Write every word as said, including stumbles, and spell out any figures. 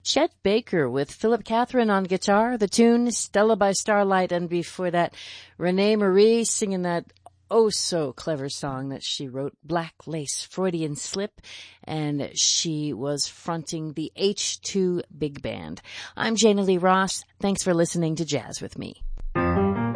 Chet Baker with Philip Catherine on guitar, the tune Stella by Starlight, and before that, Renee Marie singing that oh so clever song that she wrote, Black Lace Freudian Slip, and she was fronting the H two Big Band. I'm Jana Lee Ross. Thanks for listening to Jazz with Me.